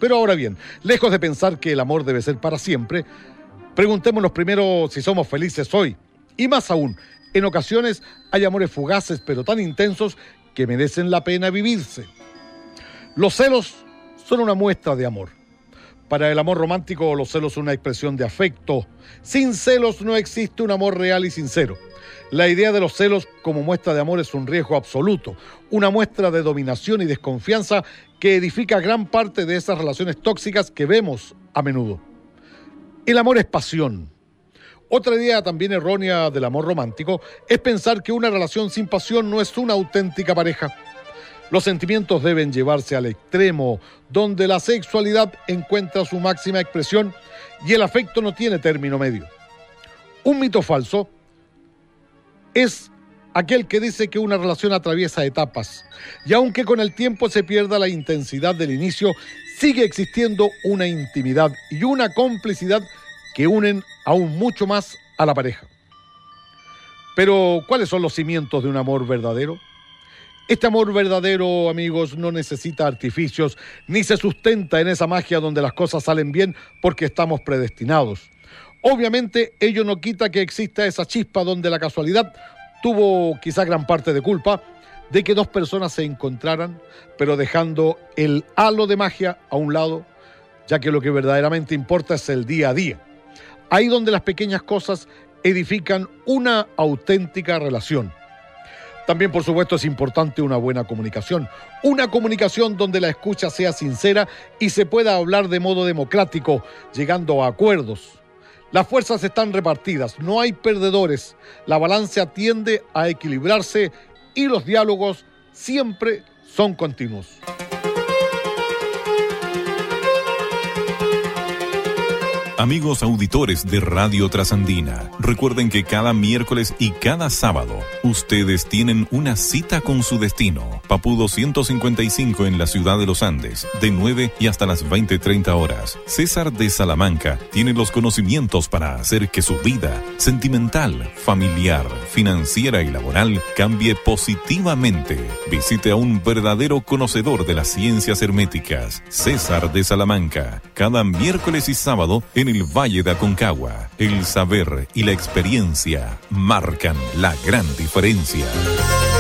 Pero ahora bien, lejos de pensar que el amor debe ser para siempre, preguntémonos primero si somos felices hoy. Y más aún, en ocasiones hay amores fugaces pero tan intensos que merecen la pena vivirse. Los celos son una muestra de amor. Para el amor romántico, los celos son una expresión de afecto. Sin celos no existe un amor real y sincero. La idea de los celos como muestra de amor es un riesgo absoluto, una muestra de dominación y desconfianza que edifica gran parte de esas relaciones tóxicas que vemos a menudo. El amor es pasión. Otra idea también errónea del amor romántico es pensar que una relación sin pasión no es una auténtica pareja. Los sentimientos deben llevarse al extremo, donde la sexualidad encuentra su máxima expresión y el afecto no tiene término medio. Un mito falso es aquel que dice que una relación atraviesa etapas y aunque con el tiempo se pierda la intensidad del inicio, sigue existiendo una intimidad y una complicidad que unen aún mucho más a la pareja. Pero, ¿cuáles son los cimientos de un amor verdadero? Este amor verdadero, amigos, no necesita artificios, ni se sustenta en esa magia donde las cosas salen bien porque estamos predestinados. Obviamente, ello no quita que exista esa chispa donde la casualidad tuvo quizá gran parte de culpa de que dos personas se encontraran, pero dejando el halo de magia a un lado, ya que lo que verdaderamente importa es el día a día. Ahí donde las pequeñas cosas edifican una auténtica relación. También, por supuesto, es importante una buena comunicación donde la escucha sea sincera y se pueda hablar de modo democrático, llegando a acuerdos. Las fuerzas están repartidas, no hay perdedores, la balanza tiende a equilibrarse y los diálogos siempre son continuos. Amigos auditores de Radio Trasandina, recuerden que cada miércoles y cada sábado ustedes tienen una cita con su destino. Papudo 155 en la ciudad de los Andes, de 9 y hasta las 20:30 horas. César de Salamanca tiene los conocimientos para hacer que su vida sentimental, familiar, financiera y laboral cambie positivamente. Visite a un verdadero conocedor de las ciencias herméticas, César de Salamanca, cada miércoles y sábado en el Valle de Aconcagua. El saber y la experiencia marcan la gran diferencia.